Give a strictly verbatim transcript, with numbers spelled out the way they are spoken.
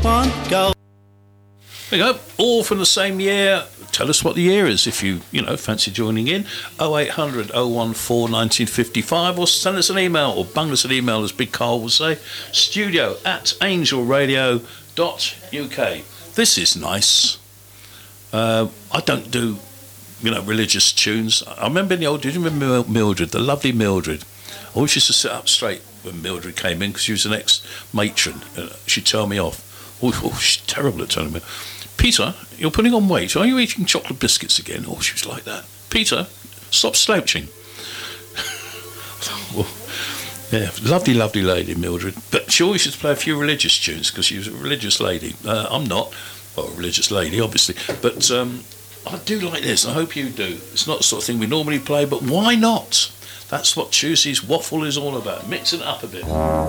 one go. There you go, all from the same year. Tell us what the year is if you, you know, fancy joining in. oh eight hundred oh one four nineteen fifty-five, or send us an email, or bung us an email, as Big Carl will say, studio at angelradio dot uk. This is nice. Uh, I don't do, you know, religious tunes. I remember in the old, did you remember Mildred, the lovely Mildred? I always used to sit up straight when Mildred came in, because she was an ex-matron. Uh, she'd tell me off. Oh, oh, she's terrible at telling me. Peter, you're putting on weight. Are you eating chocolate biscuits again? Oh, she was like that. Peter, stop slouching. Well, yeah, lovely, lovely lady, Mildred. But she always used to play a few religious tunes, because she was a religious lady. Uh, I'm not. Well, a religious lady, obviously. But um, I do like this. I hope you do. It's not the sort of thing we normally play, but why not? That's what Tuesday's Waffle is all about. Mix it up a bit.